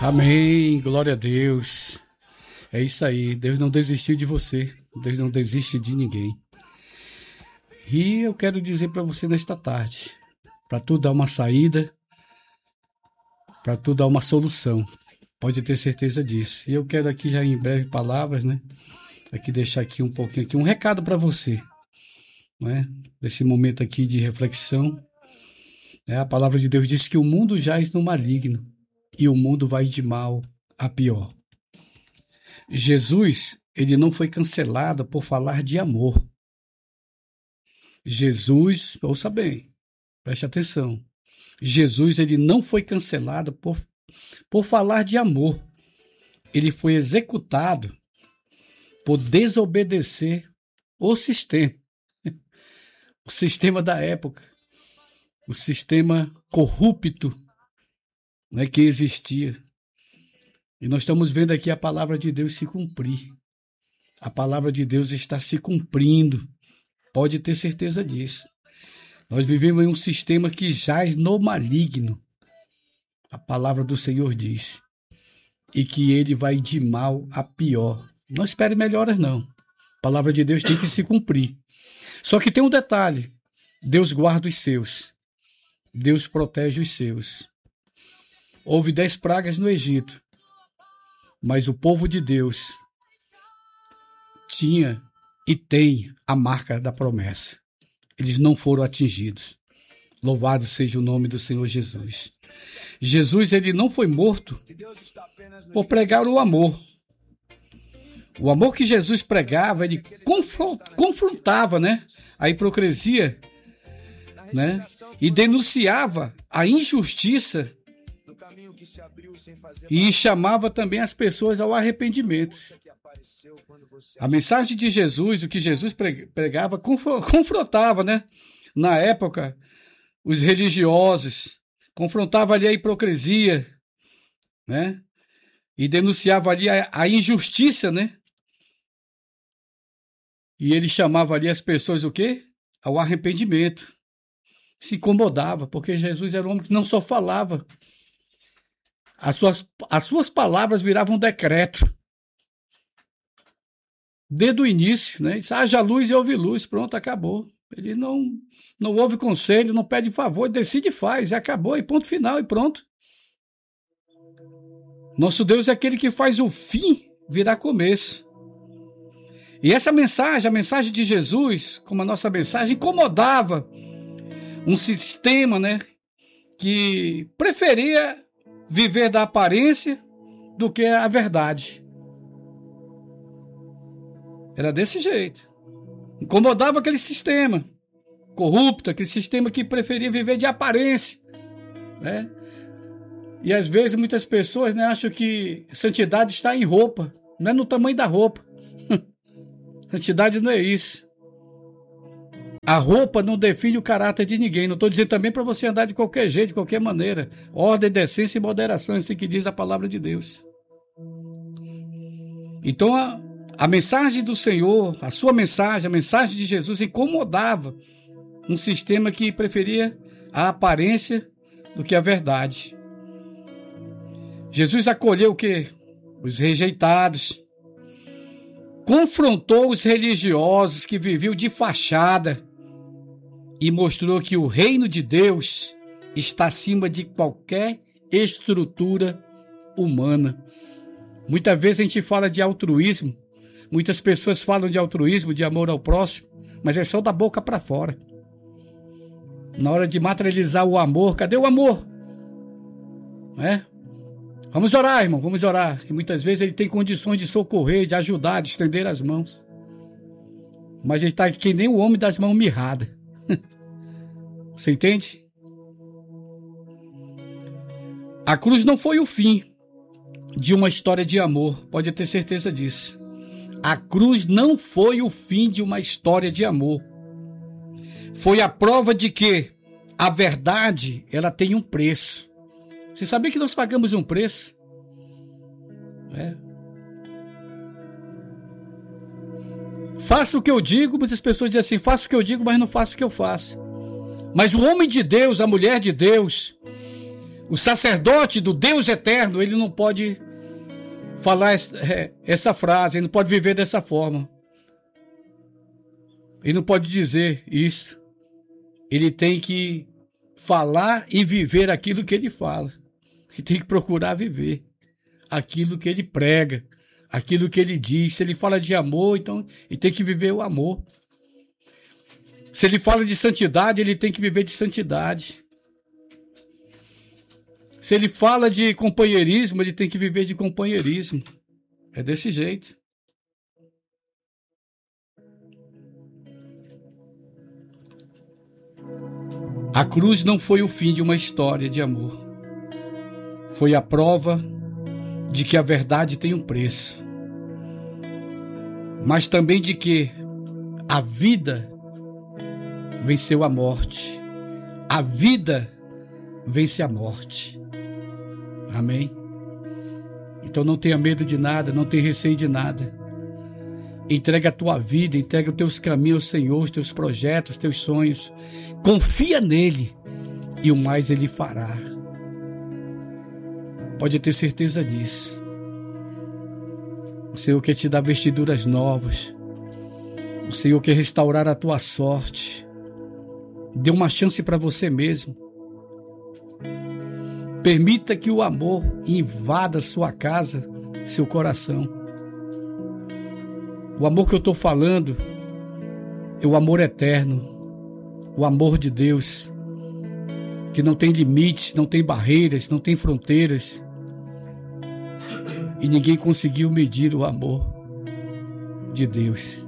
Amém, glória a Deus. É isso aí, Deus não desistiu de você, Deus não desiste de ninguém. E eu quero dizer para você nesta tarde, para tu dar uma saída, para tu dar uma solução, pode ter certeza disso. E eu quero aqui já em breve palavras, né? Aqui deixar aqui um pouquinho, aqui um recado para você, né? Desse momento aqui de reflexão. A palavra de Deus diz que o mundo jaz no maligno e o mundo vai de mal a pior. Jesus, ele não foi cancelado por falar de amor. Jesus, ouça bem, preste atenção. Jesus, ele não foi cancelado por falar de amor. Ele foi executado por desobedecer o sistema da época, o sistema corrupto, né, que existia. E nós estamos vendo aqui a palavra de Deus se cumprir. A palavra de Deus está se cumprindo. Pode ter certeza disso. Nós vivemos em um sistema que jaz no maligno. A palavra do Senhor diz. E que ele vai de mal a pior. Não espere melhoras, não. A palavra de Deus tem que se cumprir. Só que tem um detalhe. Deus guarda os seus. Deus protege os seus. Houve 10 pragas no Egito. Mas o povo de Deus tinha e tem a marca da promessa. Eles não foram atingidos. Louvado seja o nome do Senhor Jesus. Jesus, ele não foi morto por pregar o amor. O amor que Jesus pregava, ele confrontava, né, a hipocrisia, né, e denunciava a injustiça e chamava também as pessoas ao arrependimento. A mensagem de Jesus, o que Jesus pregava, confrontava, né? Na época, os religiosos, confrontava ali a hipocrisia, né? E denunciava ali a injustiça, né? E ele chamava ali as pessoas o quê? Ao arrependimento. Se incomodava, porque Jesus era um homem que não só falava. As suas palavras viravam decreto. Desde o início, né? Diz, haja luz e houve luz. Pronto, acabou. Ele não ouve conselho, não pede favor, decide e faz. E acabou, e ponto final, e pronto. Nosso Deus é aquele que faz o fim virar começo. E essa mensagem, a mensagem de Jesus, como a nossa mensagem, incomodava um sistema, né, que preferia viver da aparência do que a verdade. Era desse jeito. Incomodava aquele sistema corrupto, aquele sistema que preferia viver de aparência, né? E às vezes muitas pessoas, né, acham que santidade está em roupa, não é no tamanho da roupa. Santidade não é isso. A roupa não define o caráter de ninguém. Não estou dizendo também para você andar de qualquer jeito, de qualquer maneira. Ordem, decência e moderação, isso é que diz a palavra de Deus. Então a mensagem do Senhor, a sua mensagem, a mensagem de Jesus incomodava um sistema que preferia a aparência do que a verdade. Jesus acolheu o quê? Os rejeitados. Confrontou os religiosos que viviam de fachada e mostrou que o reino de Deus está acima de qualquer estrutura humana. Muitas vezes a gente fala de altruísmo, muitas pessoas falam de altruísmo, de amor ao próximo, mas é só da boca para fora. Na hora de materializar o amor, cadê o amor? Vamos orar, irmão, vamos orar. E muitas vezes ele tem condições de socorrer, de ajudar, de estender as mãos. Mas ele está que nem o homem das mãos mirradas. Você entende? A cruz não foi o fim de uma história de amor, pode ter certeza disso. A cruz não foi o fim de uma história de amor. Foi a prova de que a verdade, ela tem um preço. Você sabia que nós pagamos um preço? Faça o que eu digo, muitas pessoas dizem assim, faça o que eu digo, mas não faça o que eu faço. Mas o homem de Deus, a mulher de Deus, O sacerdote do Deus eterno, ele não pode falar essa frase, ele não pode viver dessa forma. Ele não pode dizer isso. Ele tem que falar e viver aquilo que ele fala. Ele tem que procurar viver aquilo que ele prega, aquilo que ele diz. Se ele fala de amor, então ele tem que viver o amor. Se ele fala de santidade, ele tem que viver de santidade. Se ele fala de companheirismo, ele tem que viver de companheirismo. É desse jeito. A cruz não foi o fim de uma história de amor. Foi a prova de que a verdade tem um preço. Mas também de que a vida venceu a morte. A vida vence a morte. Amém? Então não tenha medo de nada, não tenha receio de nada. Entrega a tua vida, entrega os teus caminhos ao Senhor, os teus projetos, os teus sonhos. Confia nele e o mais ele fará. Pode ter certeza disso. O Senhor quer te dar vestiduras novas. O Senhor quer restaurar a tua sorte. Dê uma chance para você mesmo. Permita que o amor invada sua casa, seu coração. O amor que eu estou falando é o amor eterno, o amor de Deus, que não tem limites, não tem barreiras, não tem fronteiras. E ninguém conseguiu medir o amor de Deus.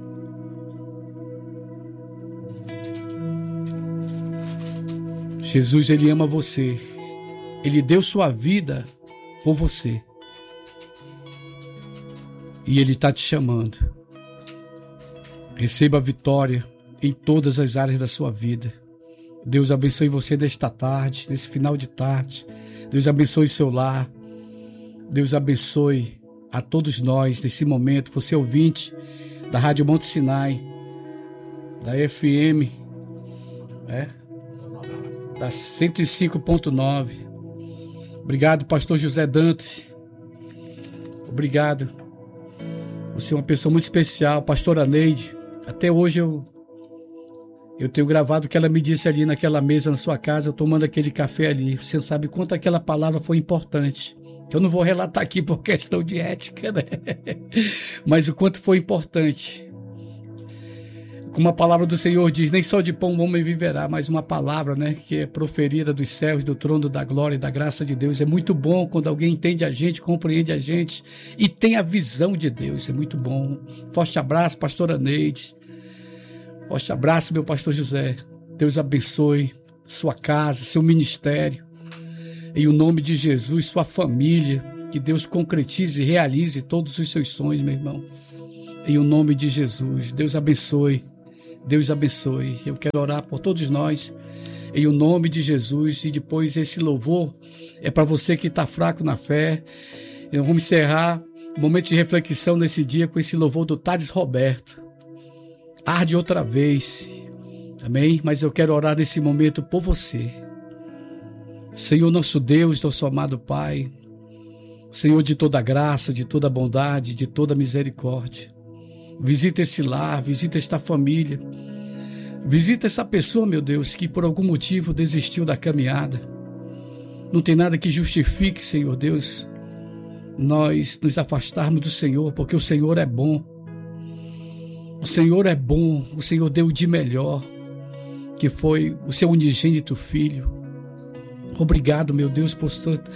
Jesus, ele ama você. Ele deu sua vida por você. E ele está te chamando. Receba a vitória em todas as áreas da sua vida. Deus abençoe você nesta tarde, nesse final de tarde. Deus abençoe seu lar. Deus abençoe a todos nós nesse momento. Você ouvinte da Rádio Monte Sinai, da FM, da 105.9. Obrigado, pastor José Dantas. Obrigado. Você é uma pessoa muito especial, pastora Neide. Até hoje eu tenho gravado o que ela me disse ali naquela mesa na sua casa, eu tomando aquele café ali. Você sabe quanto aquela palavra foi importante. Eu não vou relatar aqui por questão de ética, né? Mas o quanto foi importante. Como a palavra do Senhor diz, nem só de pão o homem viverá, mas uma palavra, né, que é proferida dos céus, do trono da glória e da graça de Deus. É muito bom quando alguém entende a gente, compreende a gente e tem a visão de Deus. É muito bom. Forte abraço, pastora Neide. Forte abraço, meu pastor José. Deus abençoe sua casa, seu ministério. Em o nome de Jesus, sua família. Que Deus concretize e realize todos os seus sonhos, meu irmão. Em o nome de Jesus. Deus abençoe. Deus abençoe. Eu quero orar por todos nós, em o nome de Jesus. E depois esse louvor é para você que está fraco na fé. Vamos encerrar o momento de reflexão nesse dia com esse louvor do Thales Roberto. Arde outra vez. Amém? Mas eu quero orar nesse momento por você. Senhor nosso Deus, nosso amado Pai. Senhor de toda graça, de toda bondade, de toda misericórdia. Visita esse lar, visita esta família. Visita essa pessoa, meu Deus, que por algum motivo desistiu da caminhada. Não tem nada que justifique, Senhor Deus, nós nos afastarmos do Senhor, porque o Senhor é bom. O Senhor é bom, o Senhor deu o de melhor, que foi o seu unigênito Filho. Obrigado, meu Deus, por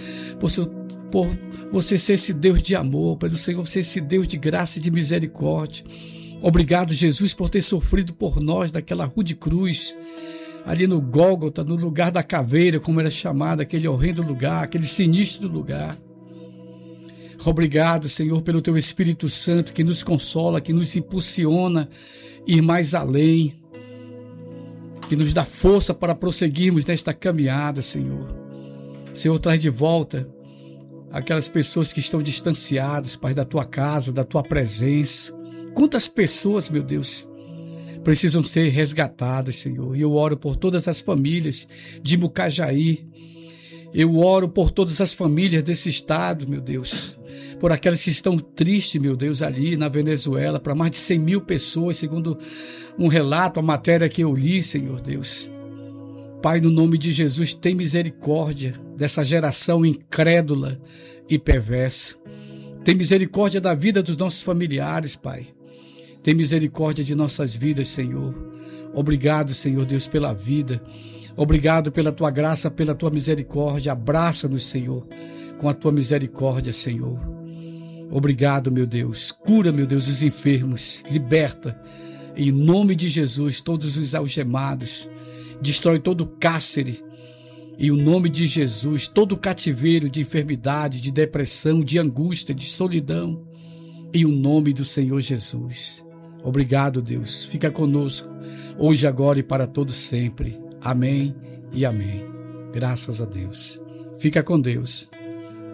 você ser esse Deus de amor, pelo Senhor ser esse Deus de graça e de misericórdia. Obrigado, Jesus, por ter sofrido por nós naquela rude cruz, ali no Gólgota, no lugar da caveira, como era chamado, aquele horrendo lugar, aquele sinistro lugar. Obrigado, Senhor, pelo Teu Espírito Santo que nos consola, que nos impulsiona a ir mais além, que nos dá força para prosseguirmos nesta caminhada, Senhor. Senhor, traz de volta aquelas pessoas que estão distanciadas, Pai, da Tua casa, da Tua presença. Quantas pessoas, meu Deus, precisam ser resgatadas, Senhor. E eu oro por todas as famílias de Mucajaí, Eu oro por todas as famílias desse estado, meu Deus, por aquelas que estão tristes, meu Deus, ali na Venezuela, para mais de 100 mil pessoas, segundo um relato, a matéria que eu li, Senhor Deus. Pai, no nome de Jesus, tem misericórdia dessa geração incrédula e perversa. Tem misericórdia da vida dos nossos familiares, Pai. Tem misericórdia de nossas vidas, Senhor. Obrigado, Senhor Deus, pela vida. Obrigado pela tua graça, pela tua misericórdia. Abraça-nos, Senhor, com a tua misericórdia, Senhor. Obrigado, meu Deus. Cura, meu Deus, os enfermos. Liberta, em nome de Jesus, todos os algemados. Destrói todo o cárcere. Em nome de Jesus, todo o cativeiro de enfermidade, de depressão, de angústia, de solidão. Em nome do Senhor Jesus. Obrigado, Deus. Fica conosco, hoje, agora e para todo sempre. Amém e amém. Graças a Deus. Fica com Deus.